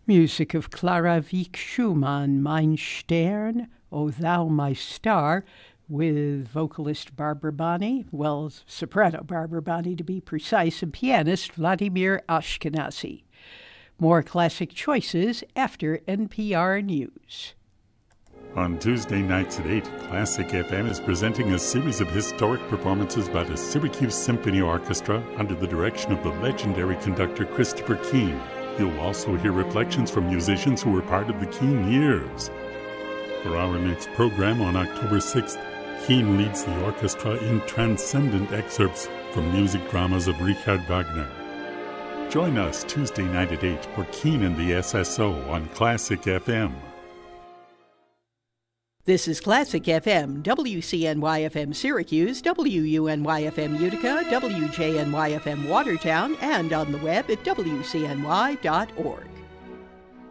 Music of Clara Wieck Schumann, Mein Stern, O Thou My Star, with vocalist Barbara Bonney, well, soprano Barbara Bonney to be precise, and pianist Vladimir Ashkenazy. More classic choices after NPR News. On Tuesday nights at 8, Classic FM is presenting a series of historic performances by the Syracuse Symphony Orchestra under the direction of the legendary conductor Christopher Keane. You'll also hear reflections from musicians who were part of the Keane years. For our next program on October 6th, Keane leads the orchestra in transcendent excerpts from music dramas of Richard Wagner. Join us Tuesday night at 8 for Keane and the SSO on Classic FM. This is Classic FM, WCNY-FM Syracuse, WUNY-FM Utica, WJNY-FM Watertown, and on the web at WCNY.org.